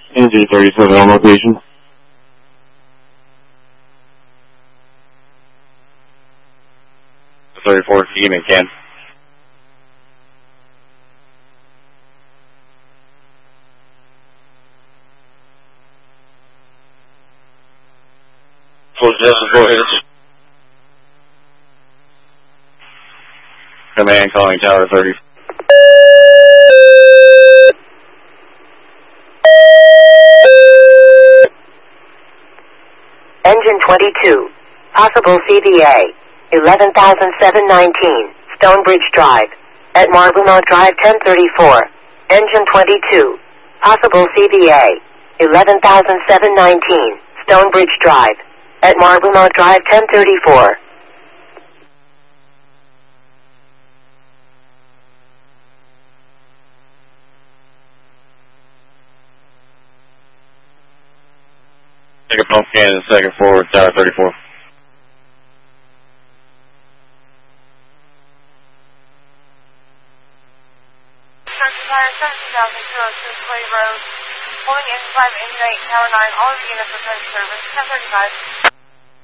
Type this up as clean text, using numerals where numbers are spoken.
Engine 37 on location. The 34 unit can. Full Justice, go ahead. Command calling Tower 30. Engine 22. Possible CBA. 11,719. Stonebridge Drive. At Marblemount Drive 1034. Engine 22. Possible CBA. 11,719. Stonebridge Drive. At Marblemount Drive 1034. Take a pump can in second forward, Tower 34. Tire 17,202 Clay Road. Holding engine 5 engine 8, Tower 9, all of the units return to service, 1035.